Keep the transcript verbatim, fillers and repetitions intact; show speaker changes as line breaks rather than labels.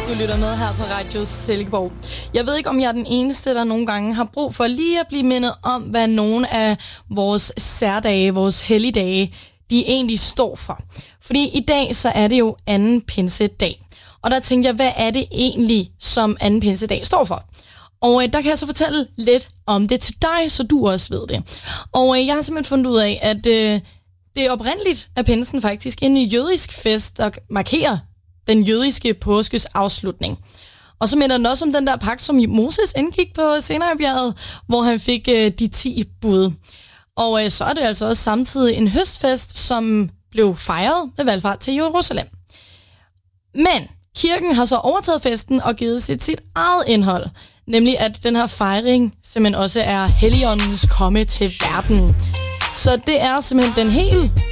Du lytter med her på Radio Silkeborg. Jeg ved ikke, om jeg er den eneste, der nogle gange har brug for lige at blive mindet om, hvad nogle af vores særdage, vores helligdage, de egentlig står for. Fordi i dag, så er det jo anden pinsedag. Og der tænkte jeg, hvad er det egentlig, som anden pinsedag står for? Og øh, der kan jeg så fortælle lidt om det til dig, så du også ved det. Og øh, jeg har simpelthen fundet ud af, at øh, det er oprindeligt af pinsen faktisk en jødisk fest, der markerer den jødiske påskes afslutning. Og så minder den også om den der pagt, som Moses indgik på Sinai-bjerget, hvor han fik øh, de ti bud. Og øh, så er det altså også samtidig en høstfest, som blev fejret med valgfart til Jerusalem. Men kirken har så overtaget festen og givet sit, sit eget indhold. Nemlig at den her fejring simpelthen også er Helligåndens komme til verden. Så det er simpelthen den helt